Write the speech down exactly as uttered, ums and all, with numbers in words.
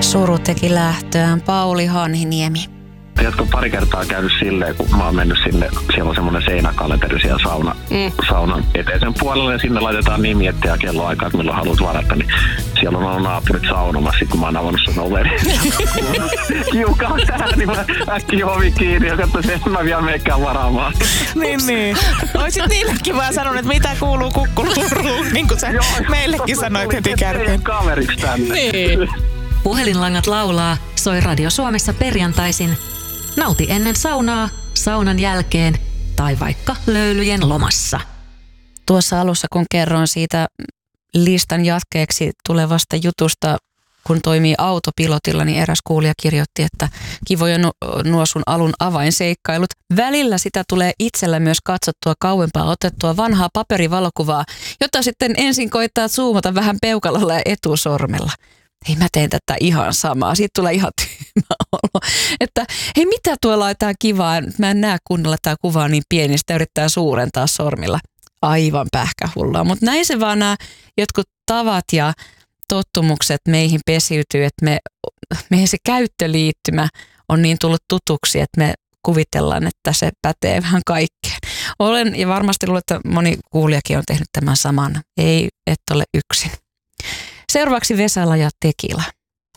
Suru teki lähtöään. Pauli Hanhiniemi. Tiedätkö, pari kertaa käynyt silleen, kun mä oon mennyt sinne, siellä on semmoinen seinäkalenteri siellä sauna, mm. saunan eteisen puolella ja sinne laitetaan nimi ja kelloaikaa, että milloin haluat varata, niin siellä on ollut naapurit saunomassa, kun mä oon avannut sen oven. Kiukaan tähän, niin mä äkkiä ovi kiinni ja katsoin, että mä vielä meikään varaamaan. niin, niin. Oisit niillekin vaan sanonut, että mitä kuuluu kukkuluuruun, niin kuin sä Joo, meillekin sanoit heti kärkeen. Kaveriksi tänne. Niin. Puhelinlangat laulaa, soi Radio Suomessa perjantaisin. Nauti ennen saunaa, saunan jälkeen tai vaikka löylyjen lomassa. Tuossa alussa, kun kerroin siitä listan jatkeeksi tulevasta jutusta, kun toimii autopilotilla, niin eräs kuulija kirjoitti, että kivoja nuo sun alun avainseikkailut. Välillä sitä tulee itsellä myös katsottua kauempaa otettua vanhaa paperivalokuvaa, jota sitten ensin koittaa zoomata vähän peukalolla ja etusormella. Hei, mä teen tätä ihan samaa. Siitä tulee ihan tyhmä olo. Että hei, mitä tuolla on tää kivaa? Mä en näe kunnolla tää kuvaa niin pieni, sitä yrittää suurentaa sormilla. Aivan pähkähullua. Mutta näin se vaan nämä jotkut tavat ja tottumukset meihin pesiytyy, että me, meihin se käyttöliittymä on niin tullut tutuksi, että me kuvitellaan, että se pätee vähän kaikkeen. Olen ja varmasti luulen, että moni kuulijakin on tehnyt tämän saman. Ei, et ole yksin. Seuraavaksi Vesala ja Tekila.